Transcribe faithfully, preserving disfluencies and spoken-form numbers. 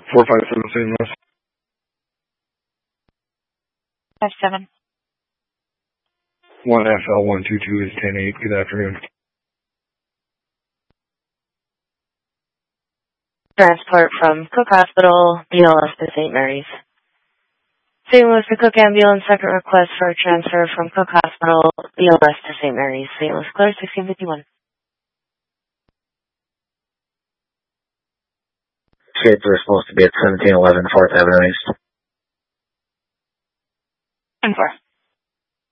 four five seven Saint Louis. five seven. one F L one two two is ten eight. Good afternoon. Transport from Cook Hospital, B L S to Saint Mary's. Saint Louis to Cook Ambulance, second request for a transfer from Cook Hospital, B L S to Saint Mary's. Saint Louis clear, sixteen fifty-one. Kids are supposed to be at seventeen eleven fourth Avenue East. ten four.